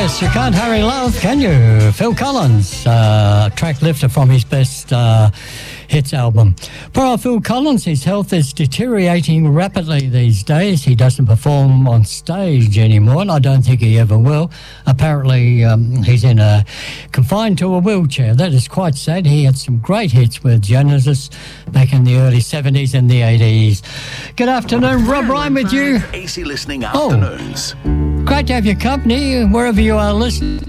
Yes, you can't hurry love, can you? Phil Collins, track lifter from his best hits album. Poor Phil Collins, his health is deteriorating rapidly these days. He doesn't perform on stage anymore, and I don't think he ever will. Apparently, he's confined to a wheelchair. That is quite sad. He had some great hits with Genesis back in the early 70s and the 80s. Good afternoon, Rob Ryan with you. AC Listening Afternoons. Great to have your company wherever you are listening.